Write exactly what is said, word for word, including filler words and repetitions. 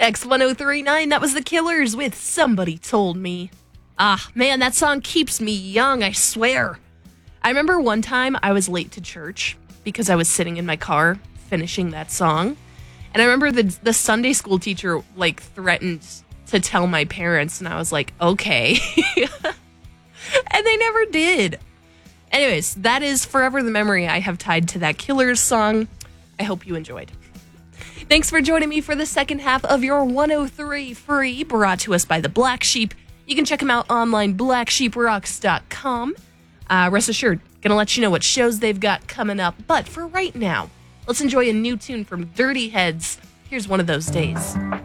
X one oh three point nine, that was The Killers with Somebody Told Me. Ah, man, that song keeps me young, I swear. I remember one time I was late to church because I was sitting in my car finishing that song. And I remember the the Sunday school teacher, like, threatened to tell my parents, and I was like, okay. And they never did. Anyways, that is forever the memory I have tied to that Killers song. I hope you enjoyed. Thanks for joining me for the second half of your one oh three Free, brought to us by the Black Sheep. You can check them out online, black sheep rocks dot com. Uh, rest assured, gonna let you know what shows they've got coming up. But for right now, let's enjoy a new tune from Dirty Heads. Here's One of Those Days.